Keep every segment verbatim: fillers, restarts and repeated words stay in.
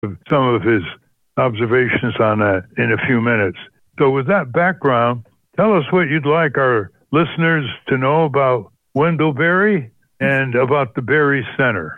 some of his observations on that in a few minutes. So with that background, tell us what you'd like our listeners to know about Wendell Berry and about the Berry Center.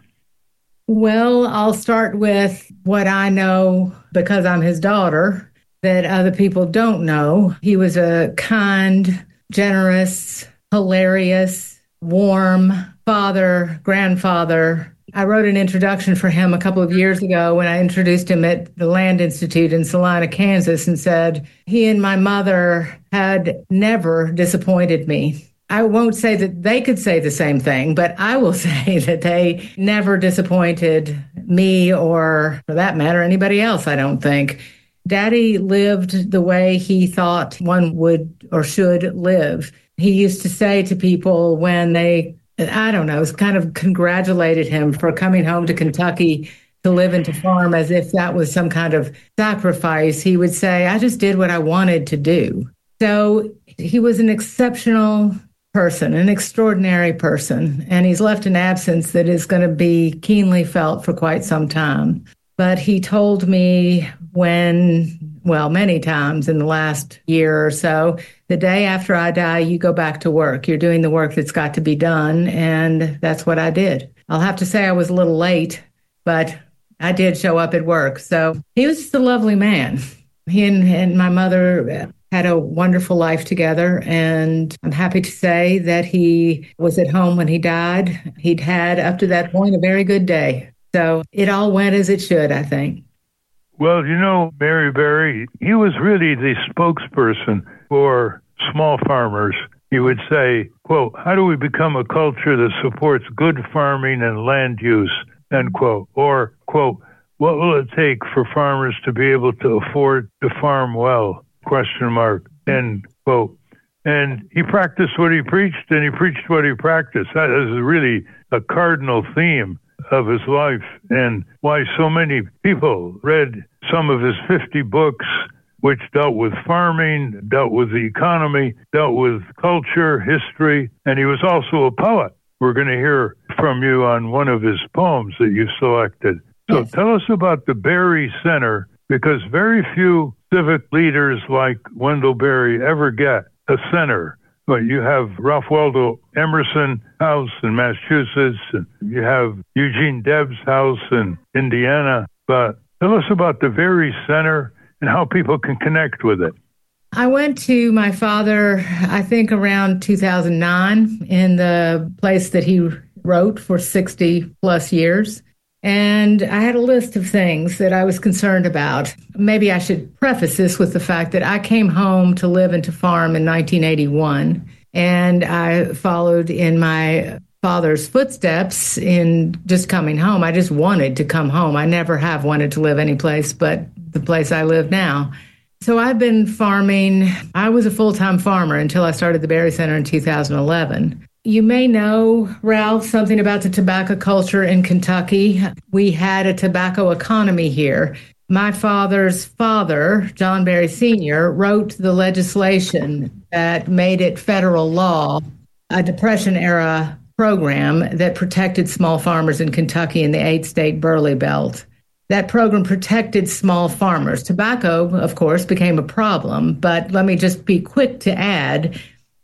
Well, I'll start with what I know because I'm his daughter that other people don't know. He was a kind, generous, hilarious, warm father, grandfather. I wrote an introduction for him a couple of years ago when I introduced him at the Land Institute in Salina, Kansas, and said he and my mother had never disappointed me. I won't say that they could say the same thing, but I will say that they never disappointed me or, for that matter, anybody else, I don't think. Daddy lived the way he thought one would or should live. He used to say to people when they, I don't know, kind of congratulated him for coming home to Kentucky to live and to farm as if that was some kind of sacrifice. He would say, I just did what I wanted to do. So he was an exceptional person, an extraordinary person, and he's left an absence that is going to be keenly felt for quite some time. But he told me when, well, many times in the last year or so, the day after I die, you go back to work. You're doing the work that's got to be done, and that's what I did. I'll have to say I was a little late, but I did show up at work. So he was just a lovely man. He and, and my mother had a wonderful life together, and I'm happy to say that he was at home when he died. He'd had, up to that point, a very good day. So it all went as it should, I think. Well, you know, Mary Berry, he was really the spokesperson for small farmers. He would say, quote, how do we become a culture that supports good farming and land use, end quote, or, quote, what will it take for farmers to be able to afford to farm well? Question mark, end quote. And he practiced what he preached, and he preached what he practiced. That is really a cardinal theme of his life, and why so many people read some of his fifty books, which dealt with farming, dealt with the economy, dealt with culture, history, and he was also a poet. We're going to hear from you on one of his poems that you selected. So yes. Tell us about the Berry Center, because very few civic leaders like Wendell Berry ever get a center. But you have Ralph Waldo Emerson House in Massachusetts, and you have Eugene Debs House in Indiana. But tell us about the Berry Center and how people can connect with it. I went to my father, I think around two thousand nine, in the place that he wrote for sixty plus years. And I had a list of things that I was concerned about. Maybe I should preface this with the fact that I came home to live and to farm in nineteen eighty-one, and I followed in my father's footsteps in just coming home. I just wanted to come home. I never have wanted to live any place but the place I live now. So I've been farming. I was a full-time farmer until I started the Berry Center in two thousand eleven. You may know, Ralph, something about the tobacco culture in Kentucky. We had a tobacco economy here. My father's father, John Berry Senior, wrote the legislation that made it federal law, a Depression-era program that protected small farmers in Kentucky in the eight-state Burley Belt. That program protected small farmers. Tobacco, of course, became a problem, but let me just be quick to add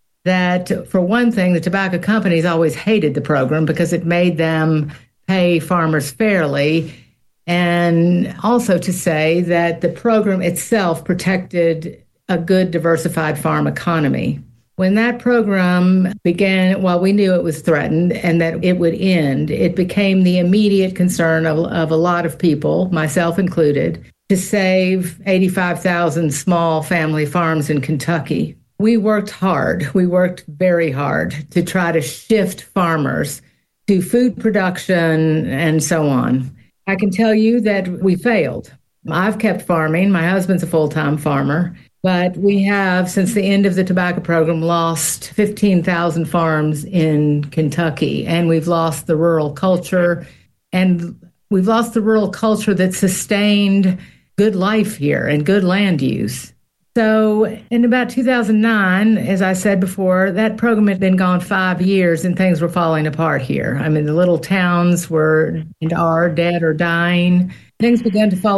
that, for one thing, the tobacco companies always hated the program because it made them pay farmers fairly, and also to say that the program itself protected a good diversified farm economy. When that program began, well, we knew it was threatened and that it would end. It became the immediate concern of, of a lot of people, myself included, to save eighty-five thousand small family farms in Kentucky. We worked hard. We worked very hard to try to shift farmers to food production and so on. I can tell you that we failed. I've kept farming. My husband's a full-time farmer. But we have, since the end of the tobacco program, lost fifteen thousand farms in Kentucky. And we've lost the rural culture. And we've lost the rural culture that sustained good life here and good land use. So in about two thousand nine, as I said before, that program had been gone five years and things were falling apart here. I mean, the little towns were and are dead or dying. things began to fall